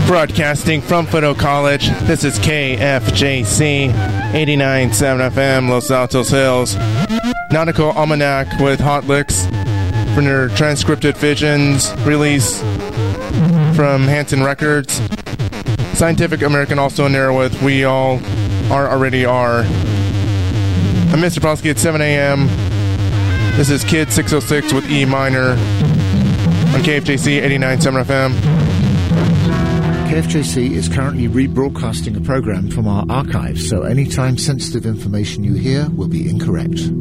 Broadcasting from Foothill College, this is KFJC 89.7 FM, Los Altos Hills. Nautical Almanac with Hot Licks from their Transcripted Visions release from Hanson Records. Scientific American also in there with We All Are Already Are. I'm Mr. Prosky at 7 a.m. This is Kid 606 with E minor on KFJC 89.7 FM. KFJC is currently rebroadcasting a program from our archives, so any time sensitive information you hear will be incorrect.